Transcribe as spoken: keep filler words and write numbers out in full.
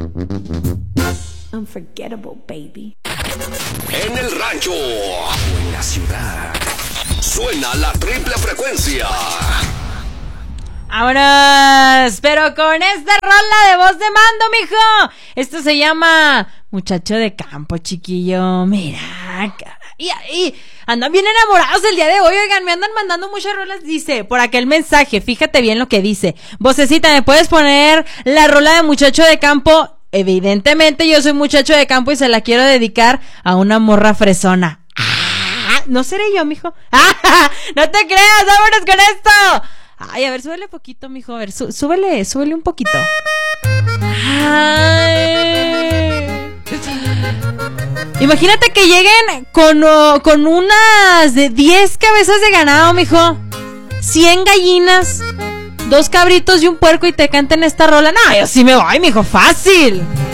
Unforgettable, baby. En el rancho o en la ciudad, suena la triple frecuencia. ¡Vámonos! Pero con esta rola de voz de mando, mijo. Esto se llama Muchacho de Campo, chiquillo. Mira, y, y andan bien enamorados el día de hoy. Oigan, me andan mandando muchas rolas. Dice, por aquel mensaje, fíjate bien lo que dice. Vocecita, ¿me puedes poner la rola de Muchacho de Campo? Evidentemente yo soy muchacho de campo y se la quiero dedicar a una morra fresona. Ah, ¿no seré yo, mijo? Ah, no te creas, vámonos con esto. Ay, a ver, súbele poquito, mijo. A ver, sú, súbele, súbele un poquito. Ay. Imagínate que lleguen con, uh, con unas de diez cabezas de ganado, mijo. cien gallinas, dos cabritos y un puerco y te canten esta rola. No, yo sí me voy, mijo, fácil.